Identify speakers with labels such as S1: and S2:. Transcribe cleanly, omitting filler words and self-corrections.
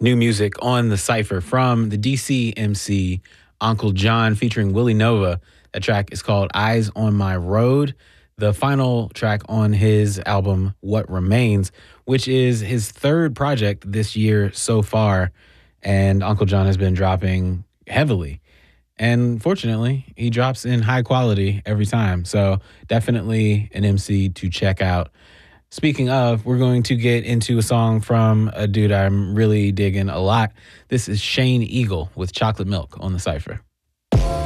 S1: New music on the Cypher from the DC MC Uncle John featuring Willie Nova. That track is called Eyes on My Road, the final track on his album What Remains, which is his third project this year so far. And Uncle John has been dropping heavily. And fortunately, he drops in high quality every time. So definitely an MC to check out. Speaking of, we're going to get into a song from a dude I'm really digging a lot. This is Shane Eagle with Chocolate Milk on the Cypher.